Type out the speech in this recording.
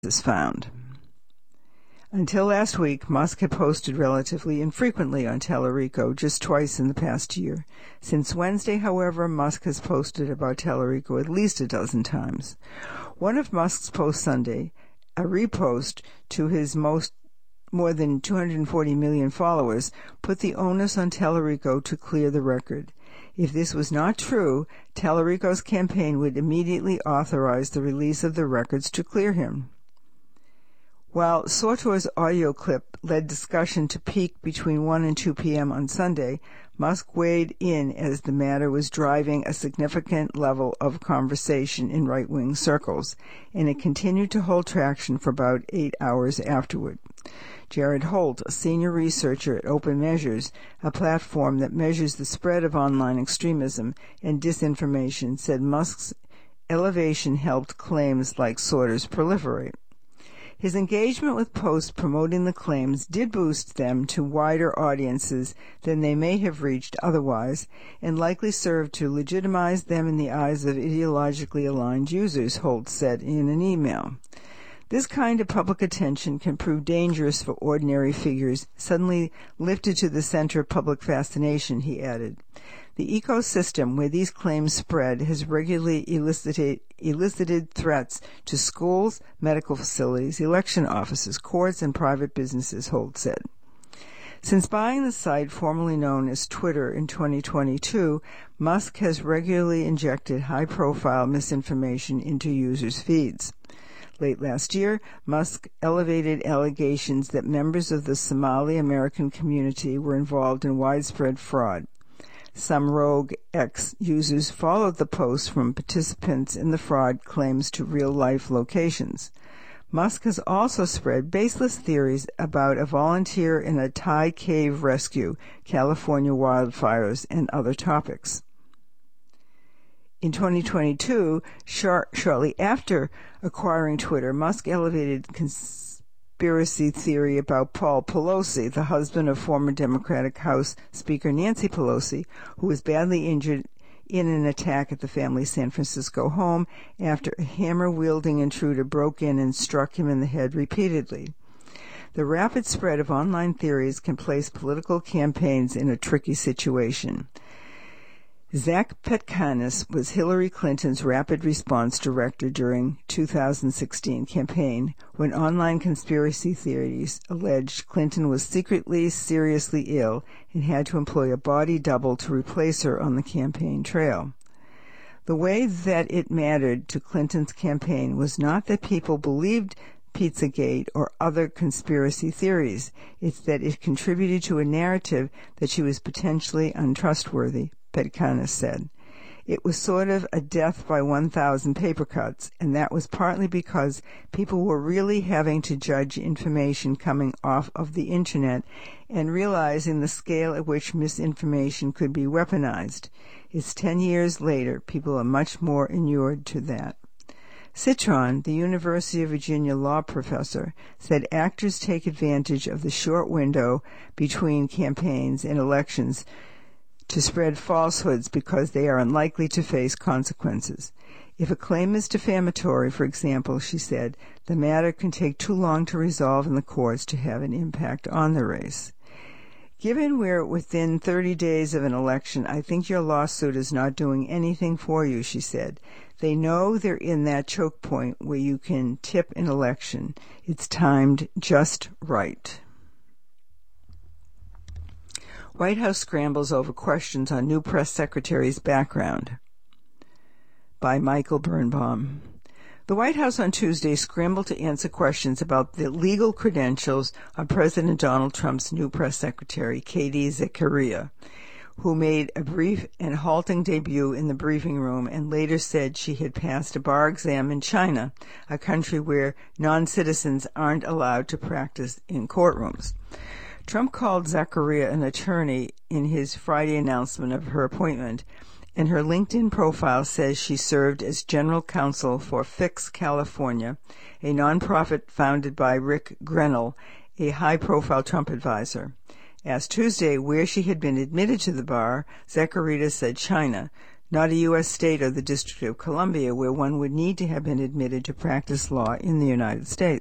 is found. Until last week, Musk had posted relatively infrequently on Tellurico, just twice in the past year. Since Wednesday, however, Musk has posted about Tellurico at least a dozen times. One of Musk's posts Sunday, a repost to his more than 240 million followers, put the onus on Tellurico to clear the record. If this was not true, Tellurico's campaign would immediately authorize the release of the records to clear him. While Sauter's audio clip led discussion to peak between 1 and 2 p.m. on Sunday, Musk weighed in as the matter was driving a significant level of conversation in right-wing circles, and it continued to hold traction for about 8 hours afterward. Jared Holt, a senior researcher at Open Measures, a platform that measures the spread of online extremism and disinformation, said Musk's elevation helped claims like Sauter's proliferate. His engagement with posts promoting the claims did boost them to wider audiences than they may have reached otherwise, and likely served to legitimize them in the eyes of ideologically aligned users, Holt said in an email. This kind of public attention can prove dangerous for ordinary figures suddenly lifted to the center of public fascination, he added. The ecosystem where these claims spread has regularly elicited threats to schools, medical facilities, election offices, courts, and private businesses, Holt said. Since buying the site formerly known as Twitter in 2022, Musk has regularly injected high-profile misinformation into users' feeds. Late last year, Musk elevated allegations that members of the Somali American community were involved in widespread fraud. Some rogue X users followed the posts from participants in the fraud claims to real-life locations. Musk has also spread baseless theories about a volunteer in a Thai cave rescue, California wildfires, and other topics. In 2022, shortly after acquiring Twitter, Musk elevated conspiracy theory about Paul Pelosi, the husband of former Democratic House Speaker Nancy Pelosi, who was badly injured in an attack at the family's San Francisco home after a hammer-wielding intruder broke in and struck him in the head repeatedly. The rapid spread of online theories can place political campaigns in a tricky situation. Zach Petkanis was Hillary Clinton's rapid response director during 2016 campaign when online conspiracy theories alleged Clinton was secretly seriously ill and had to employ a body double to replace her on the campaign trail. The way that it mattered to Clinton's campaign was not that people believed Pizzagate or other conspiracy theories. It's that it contributed to a narrative that she was potentially untrustworthy, Petkanis said. It was sort of a death by 1,000 paper cuts, and that was partly because people were really having to judge information coming off of the Internet and realizing the scale at which misinformation could be weaponized. It's 10 years later. People are much more inured to that. Citron, the University of Virginia law professor, said actors take advantage of the short window between campaigns and elections to spread falsehoods because they are unlikely to face consequences. If a claim is defamatory, for example, she said, the matter can take too long to resolve in the courts to have an impact on the race. Given we're within 30 days of an election, I think your lawsuit is not doing anything for you, she said. They know they're in that choke point where you can tip an election. It's timed just right. White House scrambles over questions on new press secretary's background. By Michael Birnbaum. The White House on Tuesday scrambled to answer questions about the legal credentials of President Donald Trump's new press secretary, Katie Zakaria, who made a brief and halting debut in the briefing room and later said she had passed a bar exam in China, a country where non-citizens aren't allowed to practice in courtrooms. Trump called Zakaria an attorney in his Friday announcement of her appointment, and her LinkedIn profile says she served as general counsel for Fix California, a nonprofit founded by Rick Grenell, a high-profile Trump advisor. Asked Tuesday where she had been admitted to the bar, Zakaria said China. not a U.S. state or the District of Columbia, where one would need to have been admitted to practice law in the United States.